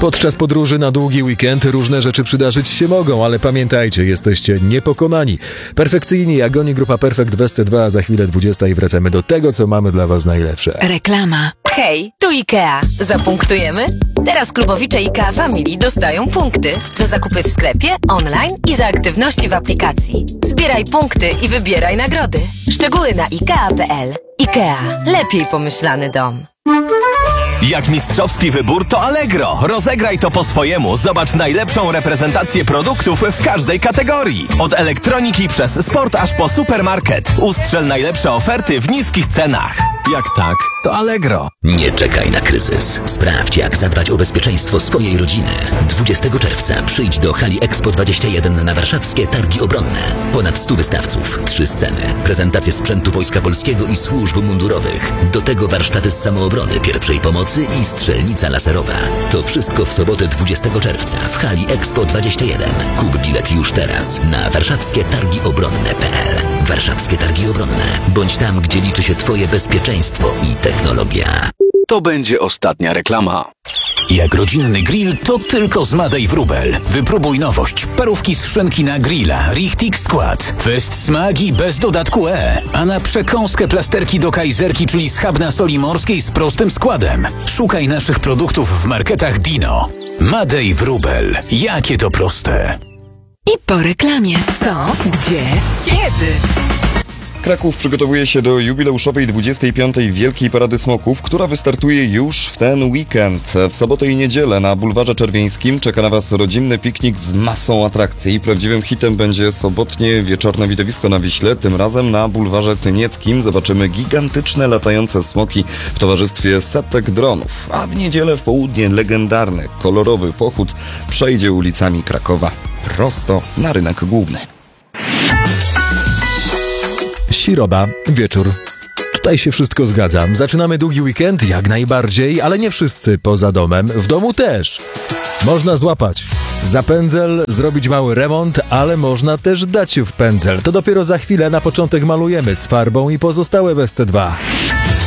Podczas podróży na długi weekend różne rzeczy przydarzyć się mogą, ale pamiętajcie, jesteście niepokonani. Perfekcyjni jak oni, grupa Perfekt w SC2, a za chwilę 20 i wracamy do tego, co mamy dla was najlepsze. Reklama. Hej, tu IKEA. Zapunktujemy? Teraz klubowicze IKEA Family dostają punkty za zakupy w sklepie, online i za aktywności w aplikacji. Zbieraj punkty i wybieraj nagrody. Szczegóły na IKEA.pl. IKEA. Lepiej pomyślany dom. Jak mistrzowski wybór, to Allegro. Rozegraj to po swojemu. Zobacz najlepszą reprezentację produktów w każdej kategorii. Od elektroniki przez sport aż po supermarket. Ustrzel najlepsze oferty w niskich cenach. Jak tak, to Allegro. Nie czekaj na kryzys. Sprawdź, jak zadbać o bezpieczeństwo swojej rodziny. 20 czerwca przyjdź do hali Expo 21 na warszawskie Targi Obronne. Ponad 100 wystawców, 3 sceny, prezentacje sprzętu Wojska Polskiego i służb mundurowych. Do tego warsztaty z samoobrony, pierwszej pomocy i strzelnica laserowa. To wszystko w sobotę 20 czerwca w hali Expo 21. Kup bilet już teraz na warszawskietargiobronne.pl. Warszawskie Targi Obronne. Bądź tam, gdzie liczy się twoje bezpieczeństwo i technologia. To będzie ostatnia reklama. Jak rodzinny grill, to tylko z Madej Wróbel. Wypróbuj nowość. Parówki z szynki na grilla. Richtig skład. Fest smagi bez dodatku E. A na przekąskę plasterki do kajzerki, czyli schabna soli morskiej z prostym składem. Szukaj naszych produktów w marketach Dino. Madej Wróbel. Jakie to proste. I po reklamie. Co? Gdzie? Kiedy? Kraków przygotowuje się do jubileuszowej 25. Wielkiej Parady Smoków, która wystartuje już w ten weekend. W sobotę i niedzielę na Bulwarze Czerwieńskim czeka na was rodzinny piknik z masą atrakcji. Prawdziwym hitem będzie sobotnie wieczorne widowisko na Wiśle. Tym razem na Bulwarze Tynieckim zobaczymy gigantyczne latające smoki w towarzystwie setek dronów. A w niedzielę w południe legendarny, kolorowy pochód przejdzie ulicami Krakowa prosto na rynek główny. Siroba, wieczór. Tutaj się wszystko zgadza. Zaczynamy długi weekend, jak najbardziej, ale nie wszyscy poza domem. W domu też. Można złapać za pędzel, zrobić mały remont, ale można też dać się w pędzel. To dopiero za chwilę, na początek malujemy z farbą i pozostałe w SC2.